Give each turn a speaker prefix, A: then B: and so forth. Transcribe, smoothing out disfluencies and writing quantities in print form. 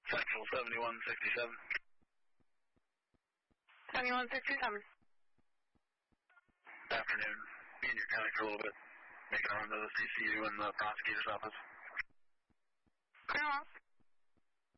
A: Central 7167.
B: 7167.
A: Afternoon. Be in your county for a little bit. Making a run to the CCU and the prosecutor's office.
B: Clear off.